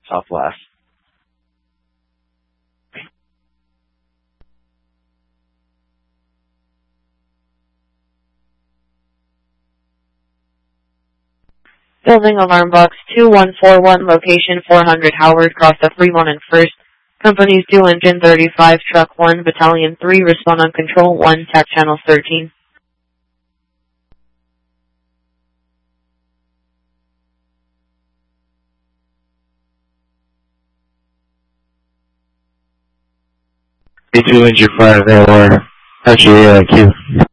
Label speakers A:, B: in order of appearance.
A: Southwest.
B: Building alarm box 2141, location 400 Howard, cross the Fremont and 1st. Companies 2 engine 35, truck 1, battalion 3, respond on control 1, TAC channel 13.
C: B2 engine 5, there were actually Q.